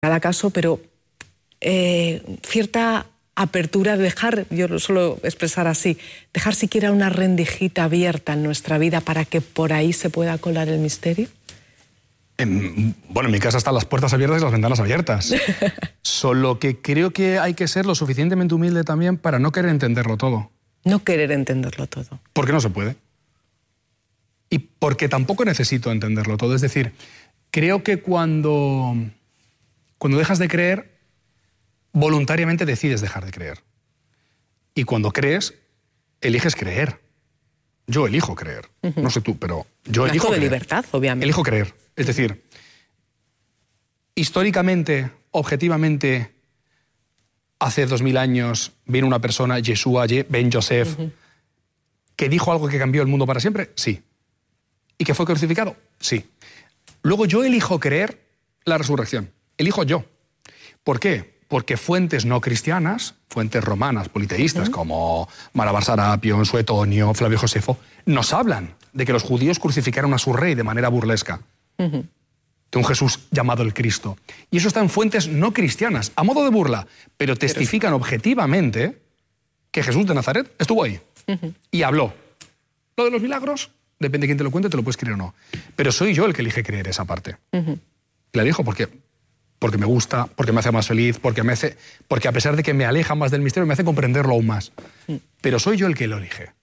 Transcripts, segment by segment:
cada caso, pero cierta apertura de dejar, yo lo suelo expresar así, dejar siquiera una rendijita abierta en nuestra vida para que por ahí se pueda colar el misterio. Bueno, en mi casa están las puertas abiertas y las ventanas abiertas. Solo que creo que hay que ser lo suficientemente humilde también para no querer entenderlo todo. No querer entenderlo todo. Porque no se puede. Y porque tampoco necesito entenderlo todo. Es decir, creo que cuando dejas de creer, voluntariamente decides dejar de creer. Y cuando crees, eliges creer. Yo elijo creer. No sé tú, pero yo elijo creer. Un acto de libertad, obviamente. Elijo creer. Es decir, históricamente, objetivamente, hace 2000 años vino una persona, Yeshua ben Yosef, que dijo algo que cambió el mundo para siempre. Sí. ¿Y que fue crucificado? Sí. Luego yo elijo creer la resurrección. Elijo yo. ¿Por qué? Porque fuentes no cristianas, fuentes romanas, politeístas, como Malabar Serapion, Suetonio, Flavio Josefo, nos hablan de que los judíos crucificaron a su rey de manera burlesca. De un Jesús llamado el Cristo. Y eso está en fuentes no cristianas, a modo de burla, pero testifican objetivamente que Jesús de Nazaret estuvo ahí y habló. Lo de los milagros, depende de quién te lo cuente, te lo puedes creer o no. Pero soy yo el que elige creer esa parte. La elijo porque me gusta, porque me hace más feliz, porque a pesar de que me aleja más del misterio, me hace comprenderlo aún más. Pero soy yo el que lo elige.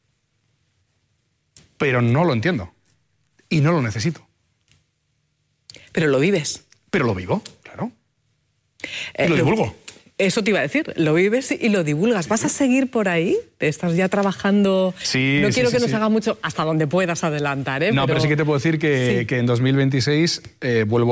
Pero no lo entiendo. Y no lo necesito. Pero lo vives. Pero lo vivo, claro. Y lo divulgo. Eso te iba a decir, lo vives y lo divulgas. ¿Vas a seguir por ahí? ¿Estás ya trabajando? Sí, no quiero que nos sí. haga mucho, hasta donde puedas adelantar, ¿eh? No, pero sí que te puedo decir que en 2026 vuelvo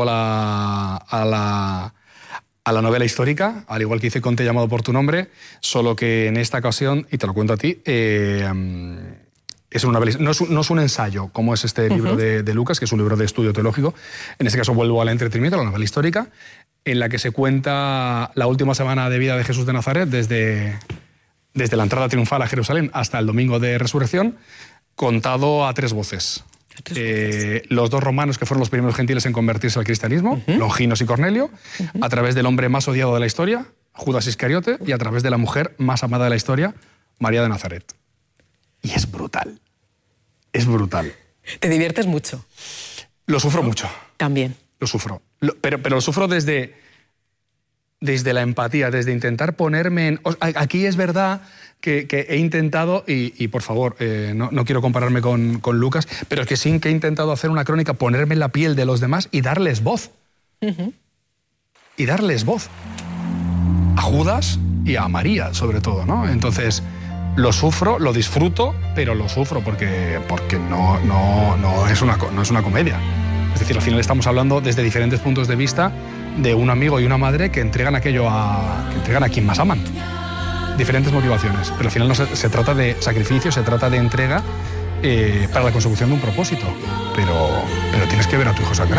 a la novela histórica, al igual que hice Conte llamado por tu nombre, solo que en esta ocasión, y te lo cuento a ti, es una novela, no es un ensayo, como es este libro de Lucas, que es un libro de estudio teológico. En este caso vuelvo al entretenimiento, a la novela histórica, en la que se cuenta la última semana de vida de Jesús de Nazaret, desde la entrada triunfal a Jerusalén hasta el domingo de resurrección, contado a tres voces. Los dos romanos que fueron los primeros gentiles en convertirse al cristianismo, Longinos y Cornelio, a través del hombre más odiado de la historia, Judas Iscariote, y a través de la mujer más amada de la historia, María de Nazaret. Y es brutal. Es brutal. ¿Te diviertes mucho? Lo sufro mucho. También. Lo sufro. Pero lo sufro desde la empatía, desde intentar ponerme en... Aquí es verdad que he intentado, y por favor, no quiero compararme con Lucas, pero es que sí que he intentado hacer una crónica, ponerme en la piel de los demás y darles voz. Y darles voz. A Judas y a María, sobre todo, ¿no? Entonces, lo sufro, lo disfruto, pero lo sufro porque no es una comedia. Es decir, al final estamos hablando desde diferentes puntos de vista de un amigo y una madre que entregan a quien más aman. Diferentes motivaciones, pero al final no se trata de sacrificio, se trata de entrega para la consecución de un propósito. Pero tienes que ver a tu hijo sangrar.